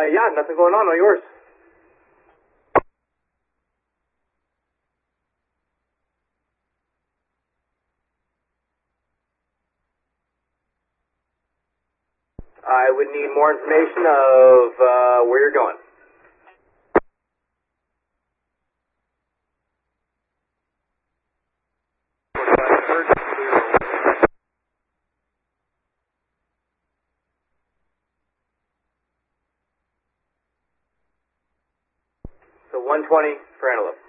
Yeah, nothing going on yours. I would need more information of where you're going. So 120 for Antelope.